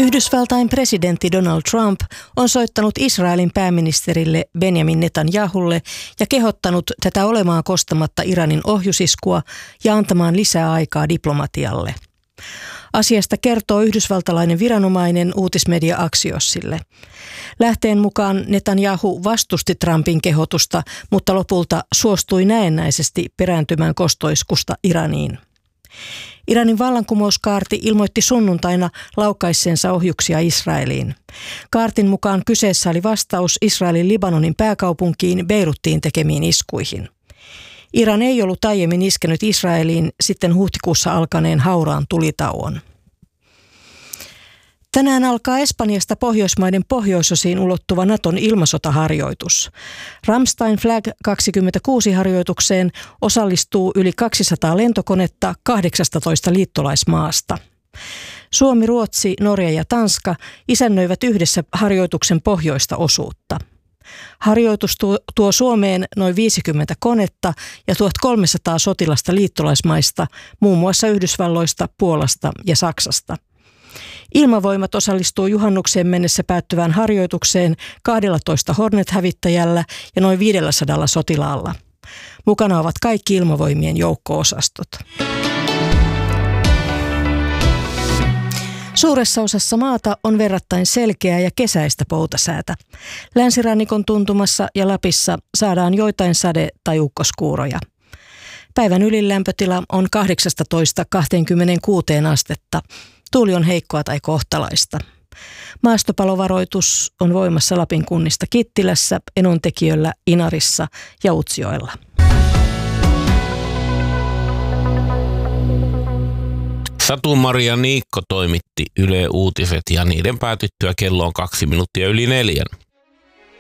Yhdysvaltain presidentti Donald Trump on soittanut Israelin pääministerille Benjamin Netanyahulle ja kehottanut tätä olemaan kostamatta Iranin ohjusiskua ja antamaan lisää aikaa diplomatialle. Asiasta kertoo yhdysvaltalainen viranomainen uutismedia Axiosille. Lähteen mukaan Netanyahu vastusti Trumpin kehotusta, mutta lopulta suostui näennäisesti perääntymään kostoiskusta Iraniin. Iranin vallankumouskaarti ilmoitti sunnuntaina laukaisseensa ohjuksia Israeliin. Kaartin mukaan kyseessä oli vastaus Israelin Libanonin pääkaupunkiin Beiruttiin tekemiin iskuihin. Iran ei ollut aiemmin iskenyt Israeliin sitten huhtikuussa alkaneen hauraan tulitauon. Tänään alkaa Espanjasta Pohjoismaiden pohjoisosiin ulottuva Naton ilmasotaharjoitus. Ramstein Flag 26-harjoitukseen osallistuu yli 200 lentokonetta 18 liittolaismaasta. Suomi, Ruotsi, Norja ja Tanska isännöivät yhdessä harjoituksen pohjoista osuutta. Harjoitus tuo Suomeen noin 50 konetta ja 1300 sotilasta liittolaismaista, muun muassa Yhdysvalloista, Puolasta ja Saksasta. Ilmavoimat osallistuu juhannukseen mennessä päättyvään harjoitukseen 12 Hornet-hävittäjällä ja noin 500 sotilaalla. Mukana ovat kaikki ilmavoimien joukko-osastot. Suuressa osassa maata on verrattain selkeää ja kesäistä poutasäätä. Länsirannikon tuntumassa ja Lapissa saadaan joitain sade- tai ukkoskuuroja. Päivän ylin lämpötila on 18–26 astetta. Tuuli on heikkoa tai kohtalaista. Maastopalovaroitus on voimassa Lapin kunnista Kittilässä, Enontekiöllä, Inarissa ja Utsjoella. Satu-Maria Niikko toimitti Yle Uutiset ja niiden päätyttyä kello on 2 minuuttia yli 4.